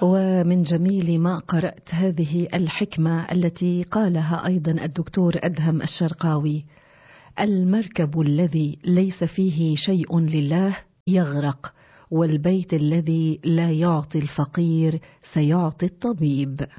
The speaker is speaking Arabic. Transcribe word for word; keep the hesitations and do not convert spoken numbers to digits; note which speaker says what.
Speaker 1: ومن جميل ما قرأت هذه الحكمة التي قالها أيضا الدكتور أدهم الشرقاوي: المركب الذي ليس فيه شيء لله يغرق، والبيت الذي لا يعطي الفقير سيعطي الطبيب.